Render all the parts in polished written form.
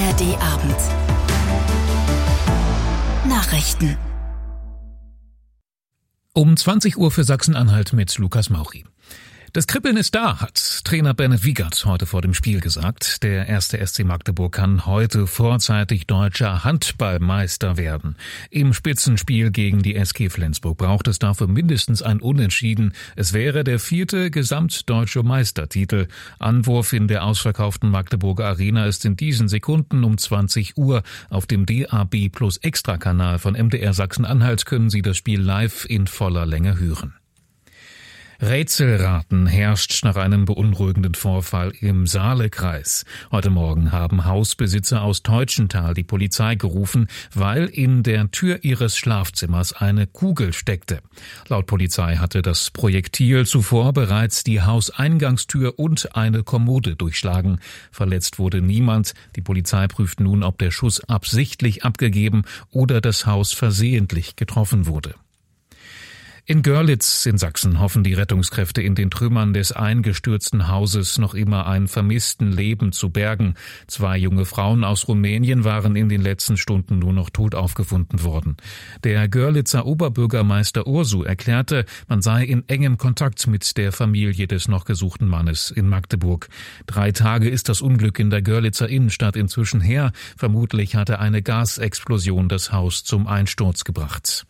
ARD-Abend. Nachrichten. Um 20 Uhr für Sachsen-Anhalt mit Lukas Maury. Das Kribbeln ist da, hat Trainer Bernhard Wiegert heute vor dem Spiel gesagt. Der erste SC Magdeburg kann heute vorzeitig deutscher Handballmeister werden. Im Spitzenspiel gegen die SG Flensburg braucht es dafür mindestens ein Unentschieden. Es wäre der 4. gesamtdeutsche Meistertitel. Anwurf in der ausverkauften Magdeburger Arena ist in diesen Sekunden um 20 Uhr. Auf dem DAB Plus Extra-Kanal von MDR Sachsen-Anhalt können Sie das Spiel live in voller Länge hören. Rätselraten herrscht nach einem beunruhigenden Vorfall im Saalekreis. Heute Morgen haben Hausbesitzer aus Teutschenthal die Polizei gerufen, weil in der Tür ihres Schlafzimmers eine Kugel steckte. Laut Polizei hatte das Projektil zuvor bereits die Hauseingangstür und eine Kommode durchschlagen. Verletzt wurde niemand. Die Polizei prüft nun, ob der Schuss absichtlich abgegeben oder das Haus versehentlich getroffen wurde. In Görlitz in Sachsen hoffen die Rettungskräfte in den Trümmern des eingestürzten Hauses noch immer ein vermissten Leben zu bergen. 2 junge Frauen aus Rumänien waren in den letzten Stunden nur noch tot aufgefunden worden. Der Görlitzer Oberbürgermeister Ursu erklärte, man sei in engem Kontakt mit der Familie des noch gesuchten Mannes in Magdeburg. 3 Tage ist das Unglück in der Görlitzer Innenstadt inzwischen her. Vermutlich hatte eine Gasexplosion das Haus zum Einsturz gebracht.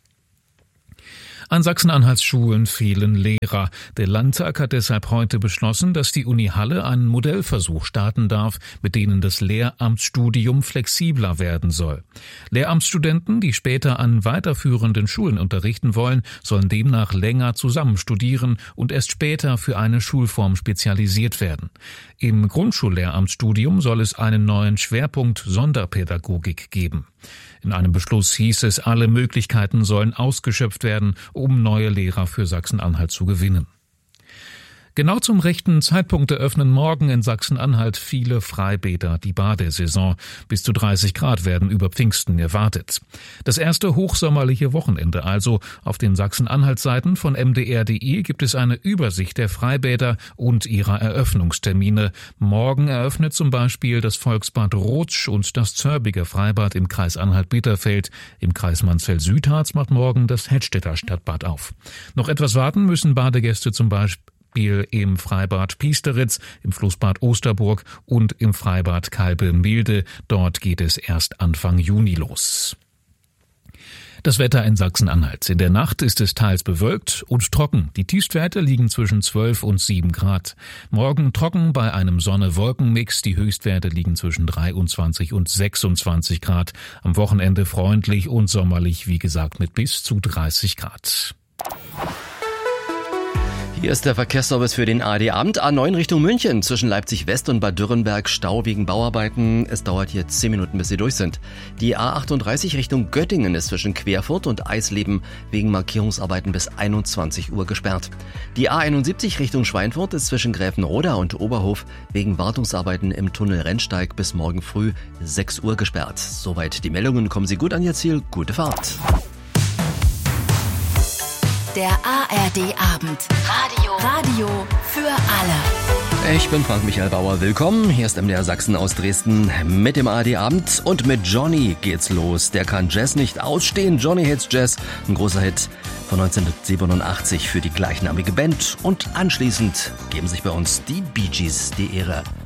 An Sachsen-Anhalts Schulen fehlen Lehrer. Der Landtag hat deshalb heute beschlossen, dass die Uni Halle einen Modellversuch starten darf, mit denen das Lehramtsstudium flexibler werden soll. Lehramtsstudenten, die später an weiterführenden Schulen unterrichten wollen, sollen demnach länger zusammen studieren und erst später für eine Schulform spezialisiert werden. Im Grundschullehramtsstudium soll es einen neuen Schwerpunkt Sonderpädagogik geben. In einem Beschluss hieß es, alle Möglichkeiten sollen ausgeschöpft werden, um neue Lehrer für Sachsen-Anhalt zu gewinnen. Genau zum rechten Zeitpunkt eröffnen morgen in Sachsen-Anhalt viele Freibäder die Badesaison. Bis zu 30 Grad werden über Pfingsten erwartet. Das erste hochsommerliche Wochenende also. Auf den Sachsen-Anhalt-Seiten von mdr.de gibt es eine Übersicht der Freibäder und ihrer Eröffnungstermine. Morgen eröffnet zum Beispiel das Volksbad Rotsch und das Zörbiger Freibad im Kreis Anhalt-Bitterfeld. Im Kreis Mansfeld-Südharz macht morgen das Hedstedter Stadtbad auf. Noch etwas warten müssen Badegäste zum Beispiel im Freibad Piesteritz, im Flussbad Osterburg und im Freibad Kalbe-Milde. Dort geht es erst Anfang Juni los. Das Wetter in Sachsen-Anhalt. In der Nacht ist es teils bewölkt und trocken. Die Tiefstwerte liegen zwischen 12 und 7 Grad. Morgen trocken bei einem Sonne-Wolken-Mix. Die Höchstwerte liegen zwischen 23 und 26 Grad. Am Wochenende freundlich und sommerlich, wie gesagt, mit bis zu 30 Grad. Hier ist der Verkehrsservice für den ARD-Abend. A9 Richtung München zwischen Leipzig West und Bad Dürrenberg. Stau wegen Bauarbeiten. Es dauert hier 10 Minuten, bis sie durch sind. Die A38 Richtung Göttingen ist zwischen Querfurt und Eisleben wegen Markierungsarbeiten bis 21 Uhr gesperrt. Die A71 Richtung Schweinfurt ist zwischen Gräfenroda und Oberhof wegen Wartungsarbeiten im Tunnel Rennsteig bis morgen früh 6 Uhr gesperrt. Soweit die Meldungen. Kommen Sie gut an Ihr Ziel. Gute Fahrt. Der ARD-Abend. Radio für alle. Ich bin Frank-Michael Bauer. Willkommen. Hier ist MDR Sachsen aus Dresden mit dem ARD-Abend. Und mit Johnny geht's los. Der kann Jazz nicht ausstehen. Johnny Hits Jazz. Ein großer Hit von 1987 für die gleichnamige Band. Und anschließend geben sich bei uns die Bee Gees die Ehre.